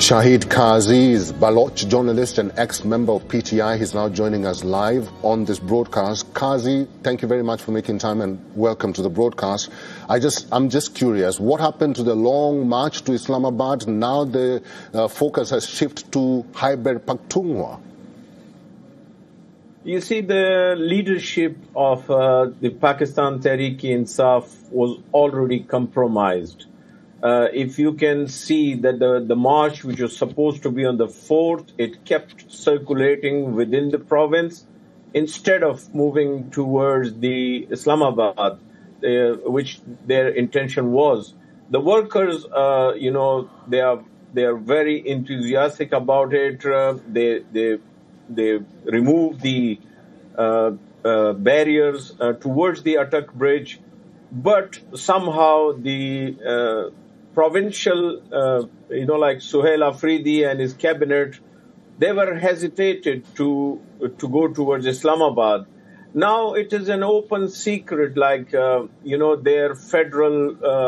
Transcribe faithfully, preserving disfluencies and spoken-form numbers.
Shahid Qazi is Baloch journalist and ex-member of P T I. He's now joining us live on this broadcast. Qazi, thank you very much for making time and welcome to the broadcast. I just, I'm just curious, what happened to the long march to Islamabad? Now the uh, focus has shifted to Khyber Pakhtunkhwa. You see, the leadership of uh, the Pakistan Tehreek-e-Insaf was already compromised. Uh, if you can see that the, the march, which was supposed to be on the fourth, it kept circulating within the province instead of moving towards the Islamabad, uh, which their intention was. The workers, uh, you know, they are they are very enthusiastic about it. Uh, they they they remove the uh, uh, barriers uh, towards the Atak Bridge, but somehow the uh, provincial, uh, you know, like Suhail Afridi and his cabinet, they were hesitated to to go towards Islamabad. Now it is an open secret, like, uh, you know, their federal uh,